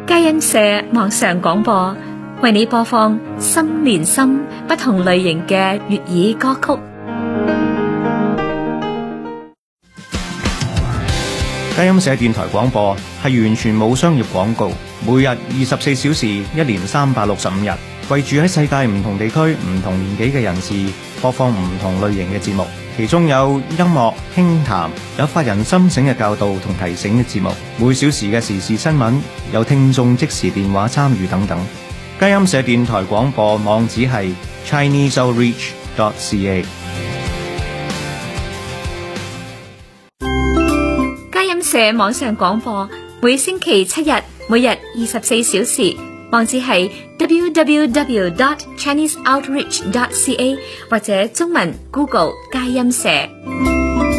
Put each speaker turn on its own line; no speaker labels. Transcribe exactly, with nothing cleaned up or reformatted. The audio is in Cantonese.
佳音社網上廣播為你播放心連心不同類型嘅粵語歌曲。
佳音社電台廣播係完全冇商業廣告，每日二十四小時，一年三百六十五日，為住喺世界唔同地區、唔同年紀嘅人士播放唔同類型嘅節目，其中有音樂、輕談，有發人深省嘅教導同提醒嘅節目，每小時嘅時事新聞，有聽眾即時電話參與等等。佳音社電台廣播網址係 chinese outreach dot c a。
佳音社網上廣播每星期七日，每日二十四小時，網址係 double-u double-u double-u dot chinese outreach dot c a 或者中文 Google 佳音社。